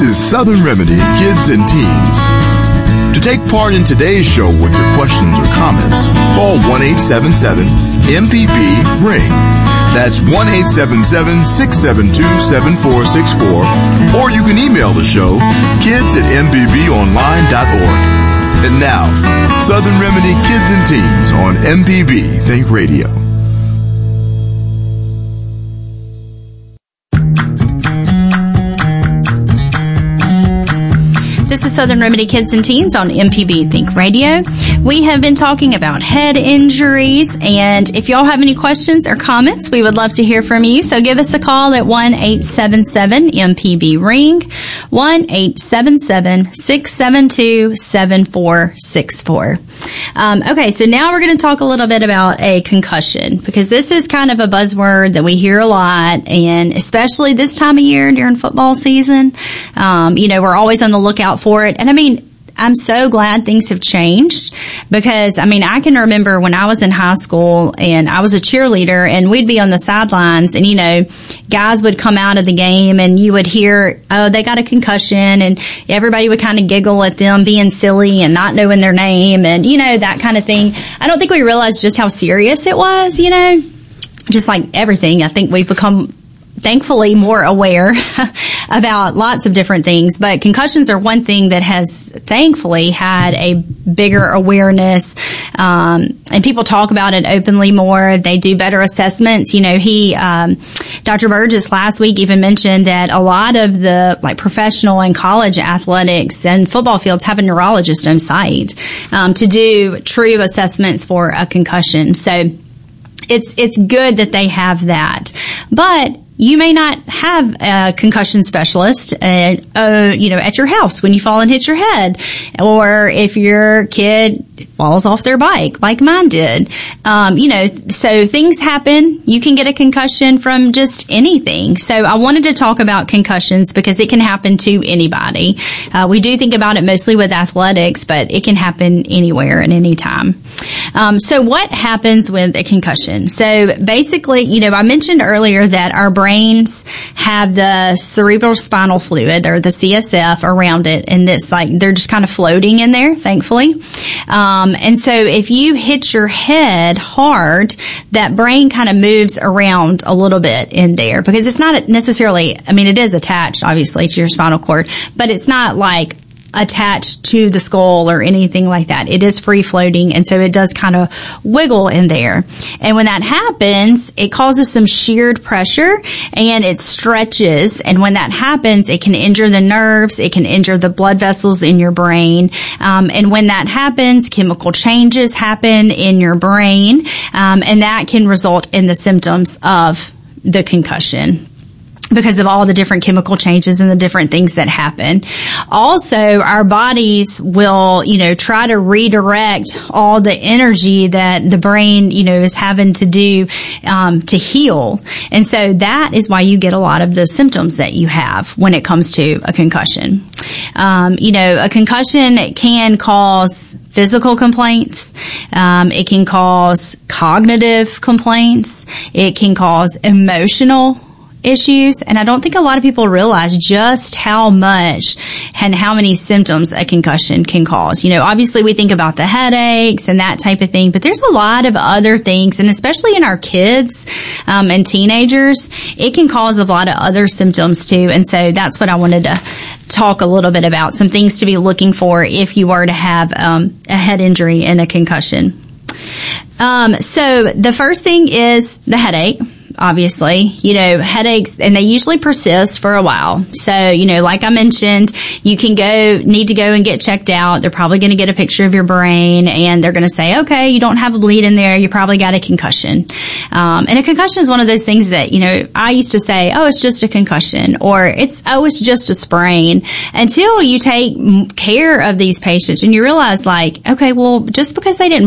is Southern Remedy Kids and Teens. To take part in today's show with your questions or comments, call 1-877-MPB-RING. That's 1-877-672-7464. Or you can email the show, kids@mpbonline.org. And now, Southern Remedy Kids and Teens on MPB Think Radio. This is Southern Remedy Kids and Teens on MPB Think Radio. We have been talking about head injuries, and if y'all have any questions or comments, we would love to hear from you. So give us a call at 1-877-MPB-RING, 1-877-672-7464. Okay, so now we're going to talk a little bit about a concussion, because this is kind of a buzzword that we hear a lot, and especially this time of year during football season. We're always on the lookout for it. And I mean, I'm so glad things have changed, because I can remember when I was in high school and I was a cheerleader, and we'd be on the sidelines, and guys would come out of the game and you would hear, oh, they got a concussion, and everybody would kind of giggle at them being silly and not knowing their name and that kind of thing. I don't think we realized just how serious it was, just like everything. I think we've become thankfully more aware about lots of different things, but concussions are one thing that has thankfully had a bigger awareness, and people talk about it openly more. They do better assessments. Dr. Burgess last week even mentioned that a lot of the professional and college athletics and football fields have a neurologist on site to do true assessments for a concussion. So it's good that they have that, but you may not have a concussion specialist, at your house when you fall and hit your head, or if your kid falls off their bike like mine did. So things happen. You can get a concussion from just anything. So I wanted to talk about concussions because it can happen to anybody. We do think about it mostly with athletics, but it can happen anywhere and anytime. So what happens with a concussion? So basically, I mentioned earlier that our brains have the cerebral spinal fluid, or the CSF, around it, and it's they're just kind of floating in there, thankfully. And so if you hit your head hard, that brain kind of moves around a little bit in there, because it's not necessarily, it is attached obviously to your spinal cord, but it's not attached to the skull or anything like that. It is free floating, and so it does kind of wiggle in there. And when that happens, it causes some sheared pressure and it stretches. And when that happens, it can injure the nerves, it can injure the blood vessels in your brain. And when that happens, chemical changes happen in your brain, and that can result in the symptoms of the concussion, because of all the different chemical changes and the different things that happen. Also, our bodies will, try to redirect all the energy that the brain, is having to do, to heal. And so that is why you get a lot of the symptoms that you have when it comes to a concussion. A concussion can cause physical complaints. It can cause cognitive complaints. It can cause emotional issues, and I don't think a lot of people realize just how much and how many symptoms a concussion can cause. Obviously we think about the headaches and that type of thing, but there's a lot of other things, and especially in our kids and teenagers, it can cause a lot of other symptoms too. And so that's what I wanted to talk a little bit about, some things to be looking for if you were to have a head injury and a concussion. So the first thing is the headache. Obviously, headaches, and they usually persist for a while. So, like I mentioned, you need to go and get checked out. They're probably going to get a picture of your brain, and they're going to say, okay, you don't have a bleed in there. You probably got a concussion. And a concussion is one of those things that, I used to say, oh, it's just a concussion, or it's just a sprain, until you take care of these patients and you realize okay, well, just because they didn't